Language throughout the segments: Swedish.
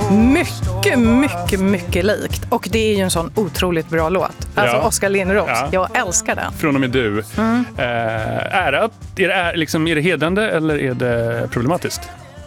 Mycket likt. Och det är ju en sån otroligt bra låt. Alltså Oskar Lindros. Ja. Jag älskar den. Från och med du. Är det hedrande eller är det problematiskt?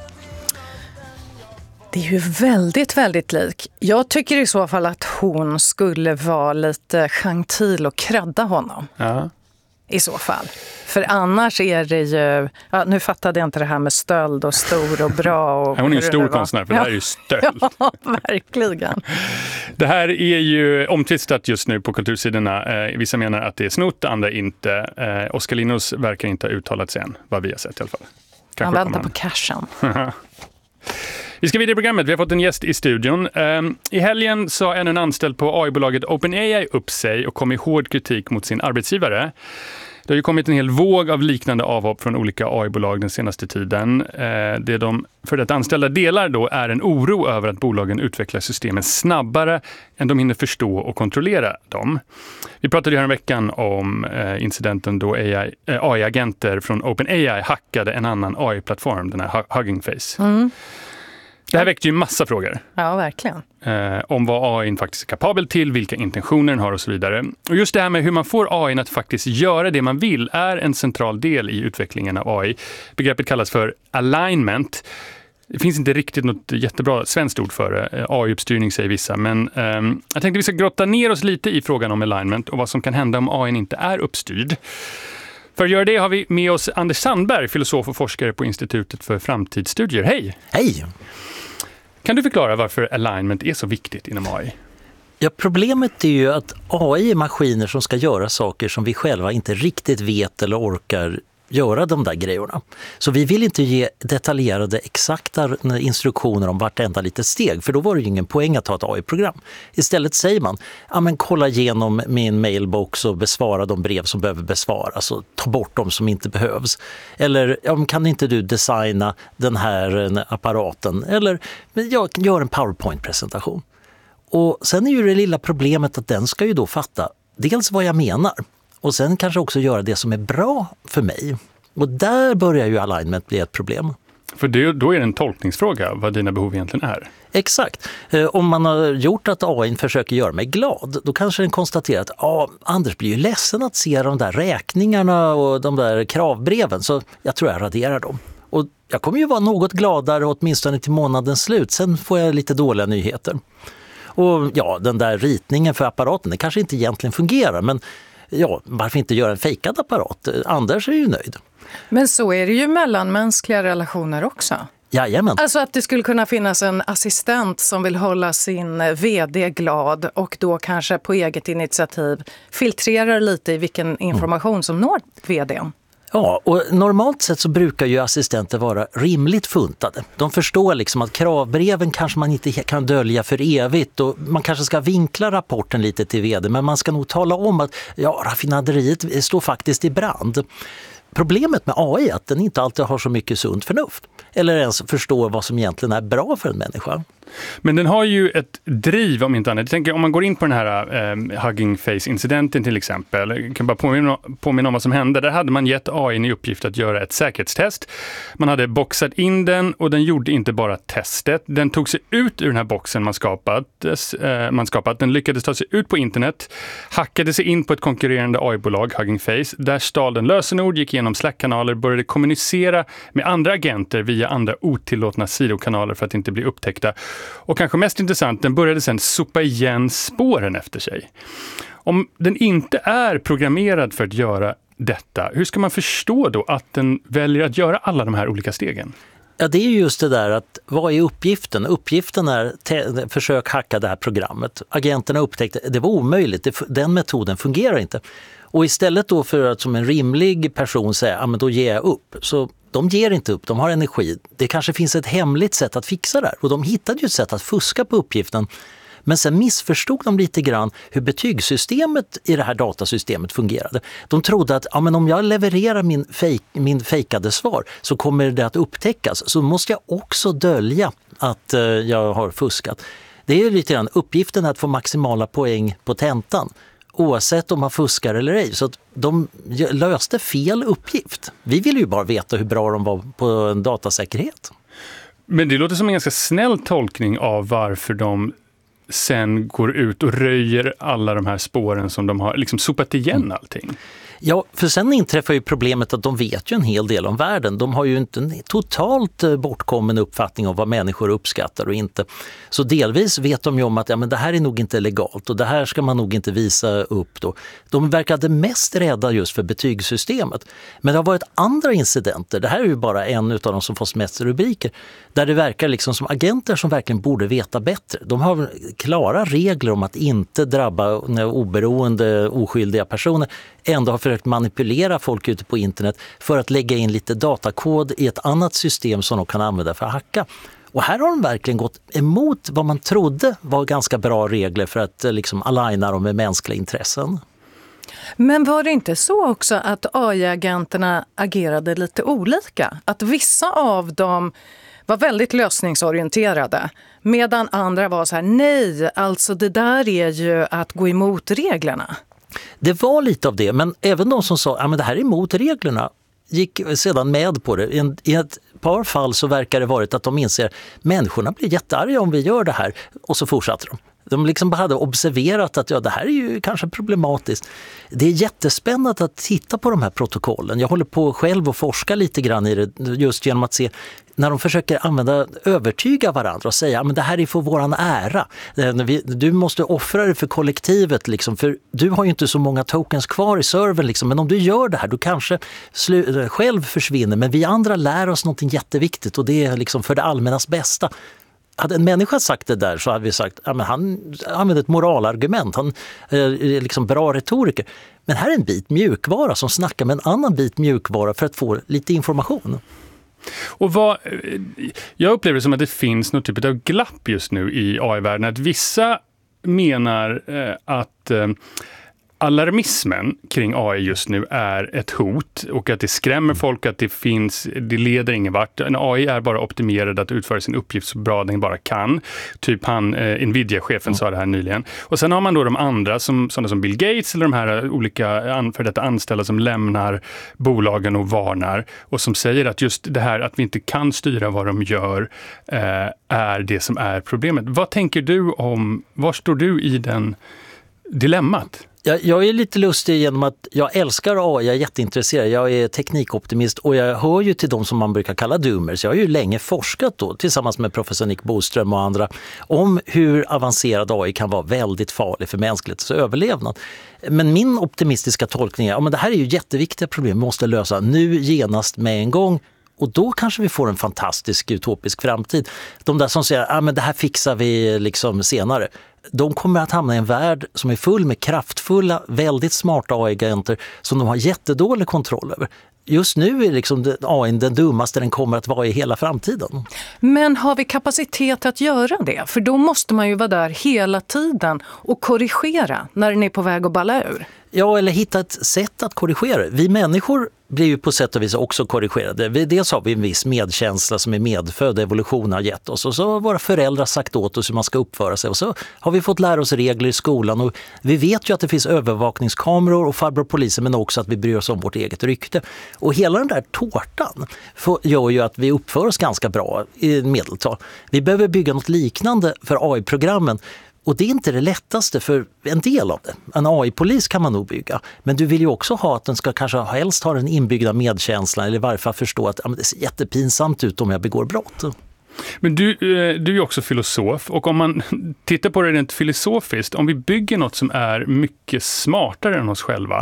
Det är ju väldigt lik. Jag tycker i så fall att hon skulle vara lite gentil och kredda honom. Ja. I så fall. För annars är det ju... Ja, nu fattade jag inte det här med stöld och stor och bra. Och hon är en stor konstnär, för det här är ju stöld. Ja, verkligen. Det här är ju omtvistat just nu på kultursidorna. Vissa menar att det är snott, andra inte. Oskar Lindros verkar inte ha uttalat sig än, vad vi har sett i alla fall. Han väntar på cashen. Vi ska vidare i programmet. Vi har fått en gäst i studion. I helgen sa en anställd på AI-bolaget OpenAI upp sig och kom i hård kritik mot sin arbetsgivare. Det har ju kommit en hel våg av liknande avhopp från olika AI-bolag den senaste tiden. Det de för det anställda delar då är en oro över att bolagen utvecklar systemen snabbare än de hinner förstå och kontrollera dem. Vi pratade ju här en veckan om incidenten då AI-agenter från OpenAI hackade en annan AI-plattform, den här Hugging Face. Mm. Det här väckte ju massa frågor. Ja, verkligen. Om vad AI faktiskt är kapabel till, vilka intentioner den har och så vidare. Och just det här med hur man får AI att faktiskt göra det man vill är en central del i utvecklingen av AI. Begreppet kallas för alignment. Det finns inte riktigt något jättebra svenskt ord för det. AI-uppstyrning säger vissa. Men jag tänkte vi ska grotta ner oss lite i frågan om alignment och vad som kan hända om AI inte är uppstyrd. För att göra det har vi med oss Anders Sandberg, filosof och forskare på Institutet för framtidsstudier. Hej! Hej! Kan du förklara varför alignment är så viktigt inom AI? Ja, problemet är ju att AI är maskiner som ska göra saker som vi själva inte riktigt vet eller orkar göra de där grejerna. Så vi vill inte ge detaljerade, exakta instruktioner om vartenda litet steg, för då var det ju ingen poäng att ha ett AI-program. Istället säger man, ja men kolla igenom min mailbox och besvara de brev som behöver besvaras och ta bort de som inte behövs. Eller, ja, kan inte du designa den här apparaten? Eller, jag gör en PowerPoint-presentation. Och sen är ju det lilla problemet att den ska ju då fatta dels vad jag menar och sen kanske också göra det som är bra för mig. Och där börjar ju alignment bli ett problem. För då är det en tolkningsfråga vad dina behov egentligen är. Exakt. Om man har gjort att AI försöker göra mig glad, då kanske den konstaterar att Anders blir ju ledsen att se de där räkningarna och de där kravbreven, så jag tror jag raderar dem. Och jag kommer ju vara något gladare åtminstone till månadens slut, sen får jag lite dåliga nyheter. Och ja, den där ritningen för apparaten, det kanske inte egentligen fungerar, men ja, varför inte göra en fejkad apparat? Anders är ju nöjd. Men så är det ju mellan mänskliga relationer också. Jajamän. Alltså att det skulle kunna finnas en assistent som vill hålla sin vd glad och då kanske på eget initiativ filtrerar lite i vilken information som når vdn. Ja, och normalt sett så brukar ju assistenter vara rimligt funtade. De förstår liksom att kravbreven kanske man inte kan dölja för evigt och man kanske ska vinkla rapporten lite till vd, men man ska nog tala om att raffinaderiet står faktiskt i brand. Problemet med AI är att den inte alltid har så mycket sunt förnuft eller ens förstår vad som egentligen är bra för en människa. Men den har ju ett driv om inte annat. Jag tänker, om man går in på den här Hugging Face-incidenten till exempel, jag kan bara påminna om vad som hände. Där hade man gett AI i uppgift att göra ett säkerhetstest. Man hade boxat in den och den gjorde inte bara testet. Den tog sig ut ur den här boxen man skapat. Den lyckades ta sig ut på internet, hackade sig in på ett konkurrerande AI-bolag, Hugging Face. Där stal den lösenord, gick igenom Slack-kanaler, började kommunicera med andra agenter via andra otillåtna sidokanaler för att inte bli upptäckta. Och kanske mest intressant, den började sedan sopa igen spåren efter sig. Om den inte är programmerad för att göra detta, hur ska man förstå då att den väljer att göra alla de här olika stegen? Ja, det är just det där att vad är uppgiften? Uppgiften är försök hacka det här programmet. Agenterna upptäckte att det var omöjligt, den metoden fungerar inte. Och istället då för att som en rimlig person säga, men då ger jag upp, så de ger inte upp, de har energi. Det kanske finns ett hemligt sätt att fixa det här. Och de hittade ju ett sätt att fuska på uppgiften. Men sen missförstod de lite grann hur betygssystemet i det här datasystemet fungerade. De trodde att om jag levererar min fejkade svar så kommer det att upptäckas. Så måste jag också dölja att jag har fuskat. Det är lite grann uppgiften att få maximala poäng på tentan, oavsett om man fuskar eller ej. Så att de löste fel uppgift. Vi vill ju bara veta hur bra de var på en datasäkerhet. Men det låter som en ganska snäll tolkning av varför de sen går ut och röjer alla de här spåren som de har liksom sopat igen allting. Ja, för sen inträffar ju problemet att de vet ju en hel del om världen. De har ju inte en totalt bortkommen uppfattning om vad människor uppskattar och inte. Så delvis vet de ju om att men det här är nog inte legalt och det här ska man nog inte visa upp då. De verkade mest rädda just för betygssystemet. Men det har varit andra incidenter, det här är ju bara en av de som fått mest rubriker, där det verkar liksom som agenter som verkligen borde veta bättre. De har klara regler om att inte drabba oberoende, oskyldiga personer, ändå har försökt manipulera folk ute på internet för att lägga in lite datakod i ett annat system som de kan använda för att hacka. Och här har de verkligen gått emot vad man trodde var ganska bra regler för att liksom aligna dem med mänskliga intressen. Men var det inte så också att AI-agenterna agerade lite olika? Att vissa av dem var väldigt lösningsorienterade, medan andra var så här: nej, alltså det där är ju att gå emot reglerna. Det var lite av det, men även de som sa men det här är emot reglerna gick sedan med på det. I ett par fall så verkar det varit att de inser att människorna blir jättearga om vi gör det här, och så fortsatte de. De liksom hade observerat att det här är ju kanske problematiskt. Det är jättespännande att titta på de här protokollen. Jag håller på själv och forska lite grann i det just genom att se när de försöker övertyga varandra och säga men det här är för våran ära. Du måste offra det för kollektivet liksom, för du har ju inte så många tokens kvar i servern liksom, men om du gör det här du kanske själv försvinner, men vi andra lär oss något jätteviktigt och det är liksom för det allmännas bästa. Hade en människa sagt det där så hade vi sagt han använder ett moralargument, han är liksom bra retoriker. Men här är en bit mjukvara som snackar med en annan bit mjukvara för att få lite information. Och jag upplever det som att det finns något typ av glapp just nu i AI-världen. Att vissa menar att alarmismen kring AI just nu är ett hot och att det skrämmer folk, att det leder ingen vart. En AI är bara optimerad att utföra sin uppgift så bra den bara kan. Typ Nvidia-chefen sa det här nyligen. Och sen har man då de andra, sådana som Bill Gates eller de här olika för detta anställda som lämnar bolagen och varnar och som säger att just det här att vi inte kan styra vad de gör är det som är problemet. Vad tänker du om, var står du i den dilemmat? Jag är lite lustig genom att jag älskar AI, jag är jätteintresserad, jag är teknikoptimist och jag hör ju till de som man brukar kalla doomers. Jag har ju länge forskat då tillsammans med professor Nick Boström och andra om hur avancerad AI kan vara väldigt farlig för mänsklighetens överlevnad. Men min optimistiska tolkning är att det här är ju jätteviktiga problem vi måste lösa nu genast med en gång. Och då kanske vi får en fantastisk utopisk framtid. De där som säger men det här fixar vi liksom senare. De kommer att hamna i en värld som är full med kraftfulla, väldigt smarta AI-agenter som de har jättedålig kontroll över. Just nu är liksom AI den dummaste den kommer att vara i hela framtiden. Men har vi kapacitet att göra det? För då måste man ju vara där hela tiden och korrigera när den är på väg att balla ur. Ja, eller hitta ett sätt att korrigera. Vi människor blir ju på sätt och vis också korrigerade. Dels har vi en viss medkänsla som är medfödd, evolutionen har gett oss. Och så har våra föräldrar sagt åt oss hur man ska uppföra sig. Och så har vi fått lära oss regler i skolan. Och vi vet ju att det finns övervakningskameror och farbror poliser, men också att vi bryr oss om vårt eget rykte. Och hela den där tårtan gör ju att vi uppför oss ganska bra i medeltal. Vi behöver bygga något liknande för AI-programmen. Och det är inte det lättaste för en del av det. En AI-polis kan man nog bygga. Men du vill ju också ha att den ska kanske helst ha den inbyggda medkänslan eller i varje fall förstå att det ser jättepinsamt ut om jag begår brott. Men du är ju också filosof, och om man tittar på det rent filosofiskt, om vi bygger något som är mycket smartare än oss själva,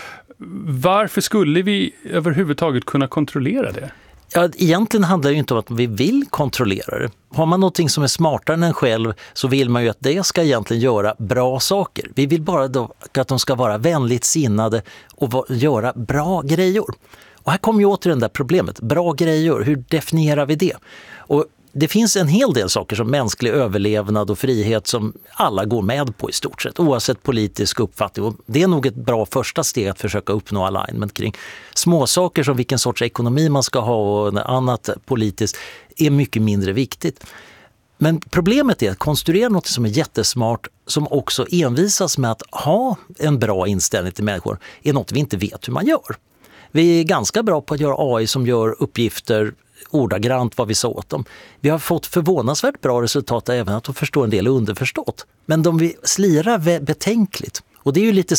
varför skulle vi överhuvudtaget kunna kontrollera det? Ja, egentligen handlar det ju inte om att vi vill kontrollera det. Har man någonting som är smartare än en själv så vill man ju att det ska egentligen göra bra saker. Vi vill bara då att de ska vara vänligt sinnade och göra bra grejer. Och här kommer ju åter det där problemet. Bra grejer, hur definierar vi det? Och det finns en hel del saker som mänsklig överlevnad och frihet som alla går med på i stort sett, oavsett politisk uppfattning. Och det är nog ett bra första steg att försöka uppnå alignment kring. Små saker som vilken sorts ekonomi man ska ha och annat politiskt är mycket mindre viktigt. Men problemet är att konstruera något som är jättesmart, som också envisas med att ha en bra inställning till människor, är något vi inte vet hur man gör. Vi är ganska bra på att göra AI som gör uppgifter ordagrant vad vi sa åt dem. Vi har fått förvånansvärt bra resultat även att de förstår en del underförstått. Men de vill slira betänkligt. Och det är ju lite